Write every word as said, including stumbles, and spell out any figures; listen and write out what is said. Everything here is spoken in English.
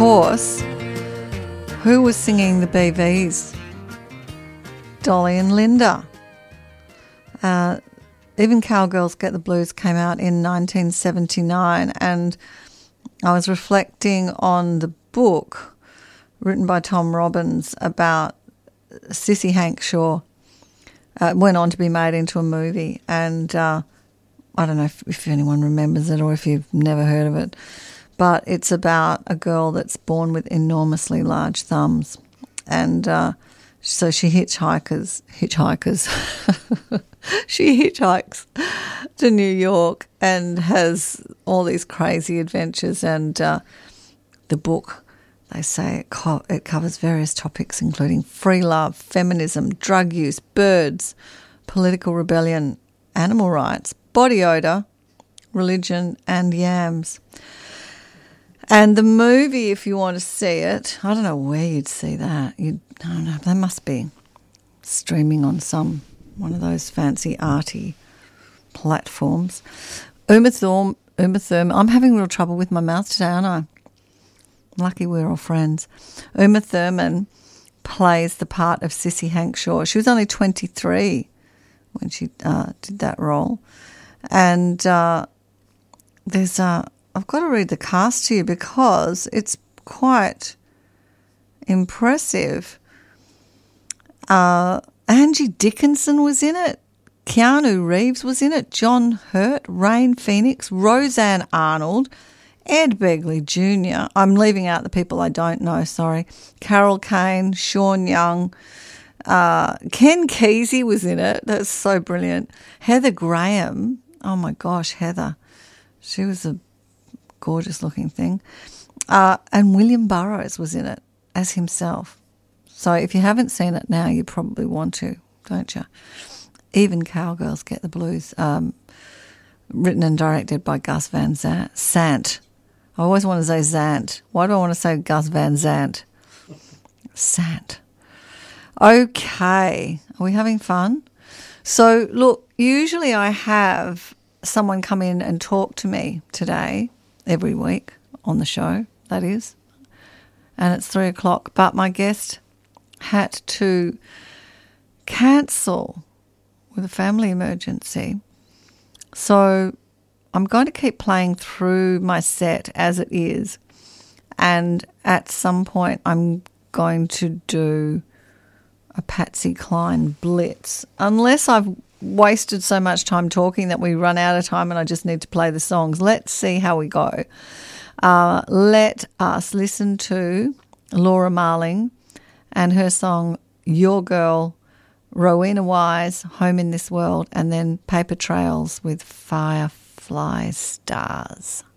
course, who was singing the B Vs? Dolly and Linda. Uh, Even Cowgirls Get the Blues came out in nineteen seventy-nine, and I was reflecting on the book written by Tom Robbins about Sissy Hankshaw. Uh, it went on to be made into a movie, and uh, I don't know if, if anyone remembers it or if you've never heard of it, but it's about a girl that's born with enormously large thumbs, and uh, so she hitchhikers, hitchhikers, she hitchhikes to New York and has all these crazy adventures, and uh, the book, they say it, co- it covers various topics including free love, feminism, drug use, birds, political rebellion, animal rights, body odour, religion and yams. And the movie, if you want to see it, I don't know where you'd see that. You'd, I don't know, they must be streaming on some, one of those fancy arty platforms. Uma Thurman, Uma Thurman, I'm having real trouble with my mouth today, aren't I? Lucky we're all friends. Uma Thurman plays the part of Sissy Hankshaw. She was only twenty-three when she uh, did that role. And uh, there's a, I've got to read the cast to you because it's quite impressive. Uh, Angie Dickinson was in it. Keanu Reeves was in it. John Hurt, Rain Phoenix, Roseanne Arnold, Ed Begley Junior I'm leaving out the people I don't know, sorry. Carol Kane, Sean Young, uh, Ken Kesey was in it. That's so brilliant. Heather Graham, oh my gosh, Heather. She was a gorgeous looking thing. Uh, and William Burroughs was in it as himself. So if you haven't seen it now, you probably want to, don't you? Even Cowgirls Get the Blues, um, written and directed by Gus Van Sant. I always want to say Zant. Why do I want to say Gus Van Sant? Sant. Okay, are we having fun? So, look, usually I have someone come in and talk to me today, every week on the show, that is, and it's three o'clock, but my guest had to cancel with a family emergency. So I'm going to keep playing through my set as it is, and at some point I'm going to do a Patsy Cline blitz, unless I've wasted so much time talking that we run out of time and I just need to play the songs. Let's see how we go. Uh, let us listen to Laura Marling and her song Your Girl, Rowena Wise, Home in This World, and then Paper Trails with Firefly Stars.